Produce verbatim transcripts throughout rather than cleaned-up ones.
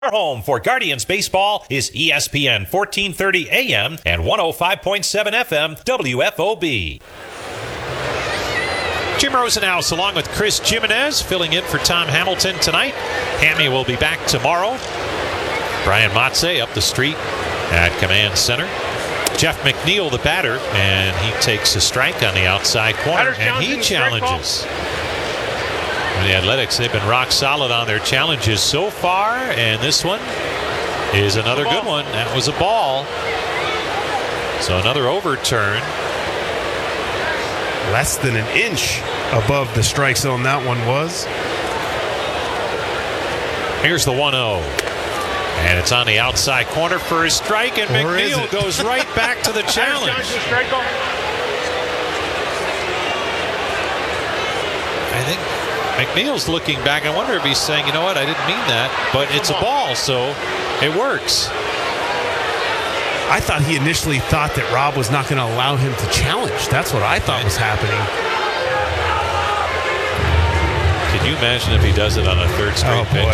Our home for Guardians baseball is E S P N fourteen thirty A M and one oh five point seven F M W F O B. Jim Rosenhaus along with Chris Jimenez filling in for Tom Hamilton tonight. Hammy will be back tomorrow. Brian Matze up the street at Command Center. Jeff McNeil, the batter, and he takes a strike on the outside corner, and he challenges. The Athletics, they've been rock solid on their challenges so far, and this one is another good one. That was a ball. So another overturn. Less than an inch above the strike zone that one was. Here's the one oh. And it's on the outside corner for a strike, and or McNeil goes right back to the challenge. I think McNeil's looking back. I wonder if he's saying, you know what, I didn't mean that, but it's a ball, so it works. I thought he initially thought that Rob was not going to allow him to challenge. That's what I thought was happening. Can you imagine if he does it on a third straight oh, pitch? Boy.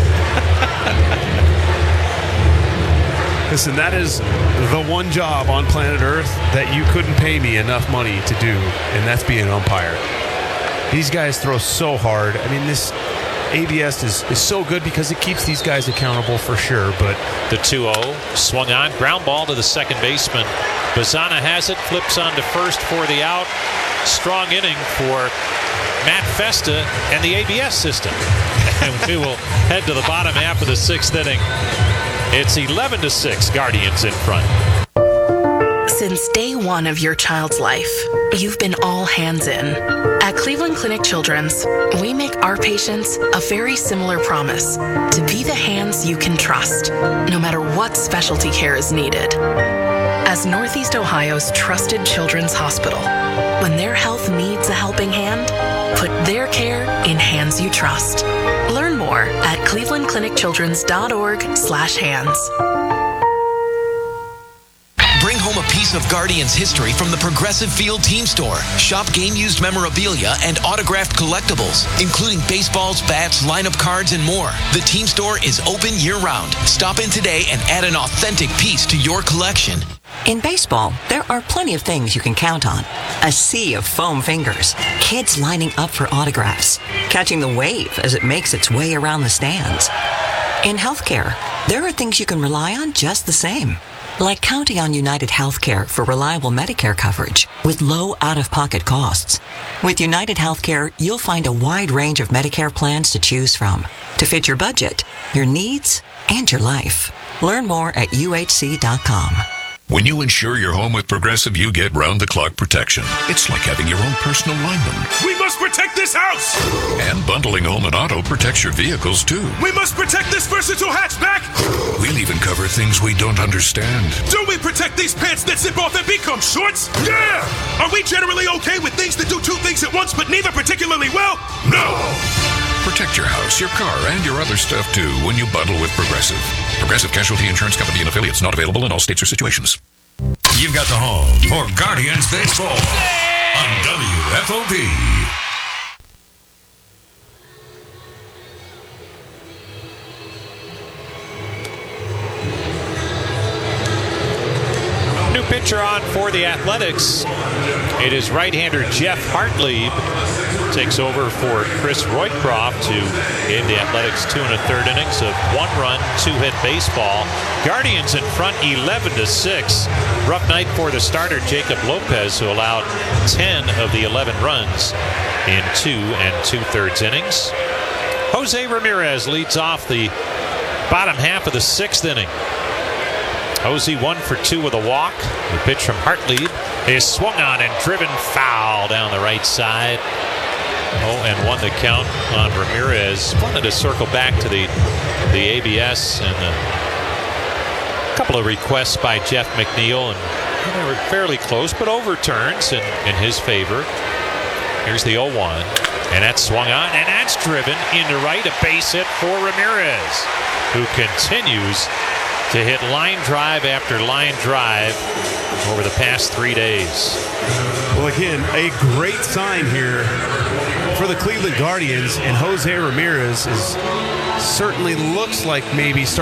Listen, that is the one job on planet Earth that you couldn't pay me enough money to do, and that's being an umpire. These guys throw so hard. I mean, this A B S is, is so good because it keeps these guys accountable for sure. But the two oh swung on, ground ball to the second baseman. Bazana has it, flips on to first for the out. Strong inning for Matt Festa and the A B S system. And we will head to the bottom half of the sixth inning. It's eleven to six, Guardians in front. Since day one of your child's life, you've been all hands in. At Cleveland Clinic Children's, we make our patients a very similar promise to be the hands you can trust, no matter what specialty care is needed. As Northeast Ohio's trusted children's hospital, when their health needs a helping hand, put their care in hands you trust. Learn more at cleveland clinic children's dot org slash hands. Bring home a piece of Guardians history from the Progressive Field Team Store. Shop game-used memorabilia and autographed collectibles, including baseballs, bats, lineup cards, and more. The Team Store is open year-round. Stop in today and add an authentic piece to your collection. In baseball, there are plenty of things you can count on. A sea of foam fingers, kids lining up for autographs, catching the wave as it makes its way around the stands. In healthcare, there are things you can rely on just the same. Like counting on United Healthcare for reliable Medicare coverage with low out-of-pocket costs. With United Healthcare, you'll find a wide range of Medicare plans to choose from to fit your budget, your needs, and your life. Learn more at U H C dot com. When you insure your home with Progressive, you get round-the-clock protection. It's like having your own personal lineman. We must protect this house! And bundling home and auto protects your vehicles, too. We must protect this versatile hatchback! We'll even cover things we don't understand. Do we protect these pants that zip off and become shorts? Yeah! Are we generally okay with things that do two things at once, but neither particularly well? No! Protect your house, your car, and your other stuff, too, when you bundle with Progressive. Progressive Casualty Insurance Company and affiliates, not available in all states or situations. You've got the home for Guardians Baseball on W F O B. New pitcher on for the Athletics. It is right-hander Jeff Hartlieb. Takes over for Chris Roycroft, who gave the Athletics two and a third innings of one-run, two-hit baseball. Guardians in front, eleven to six. Rough night for the starter Jacob Lopez, who allowed ten of the eleven runs in two and two-thirds innings. Jose Ramirez leads off the bottom half of the sixth inning. Jose one for two with a walk. The pitch from Hartlieb is swung on and driven foul down the right side. Oh, and won the count on Ramirez. Wanted to circle back to the the A B S and a couple of requests by Jeff McNeil, and they were fairly close, but overturns in, in his favor. Here's the oh one, and that's swung on, and that's driven into right. A base hit for Ramirez, who continues to hit line drive after line drive over the past three days. Well, again, a great sign here for the Cleveland Guardians, and Jose Ramirez is certainly looks like maybe